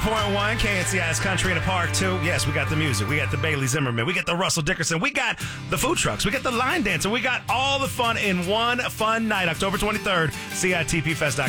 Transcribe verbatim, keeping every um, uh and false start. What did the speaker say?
point one, K N C I's Country in the Park, too. Yes, we got the music. We got the Bailey Zimmerman. We got the Russell Dickerson. We got the food trucks. We got the line dancer. We got all the fun in one fun night, October twenty-third, C I T P Fest dot com.